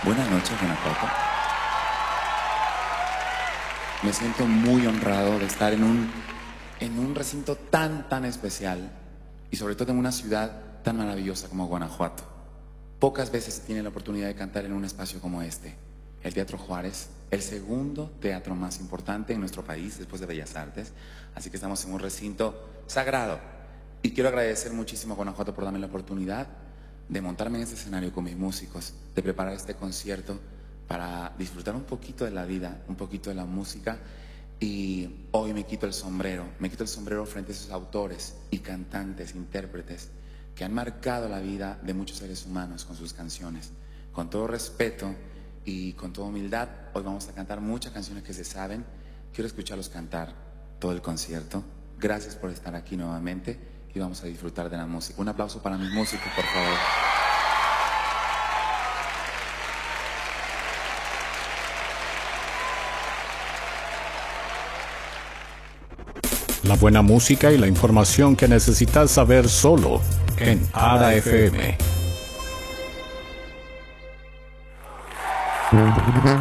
Buenas noches, Guanajuato. Me siento muy honrado de estar en un recinto tan especial y sobre todo en una ciudad tan maravillosa como Guanajuato. Pocas veces se tiene la oportunidad de cantar en un espacio como este, el Teatro Juárez, el segundo teatro más importante en nuestro país después de Bellas Artes, así que estamos en un recinto sagrado. Y quiero agradecer muchísimo a Guanajuato por darme la oportunidad de montarme en este escenario con mis músicos, de preparar este concierto para disfrutar un poquito de la vida, un poquito de la música. Y hoy me quito el sombrero frente a esos autores y cantantes, intérpretes que han marcado la vida de muchos seres humanos con sus canciones. Con todo respeto y con toda humildad, hoy vamos a cantar muchas canciones que se saben. Quiero escucharlos cantar todo el concierto. Gracias por estar aquí nuevamente y vamos a disfrutar de la música. Un aplauso para mis músicos, por favor. La buena música y la información que necesitas saber solo en Ara FM.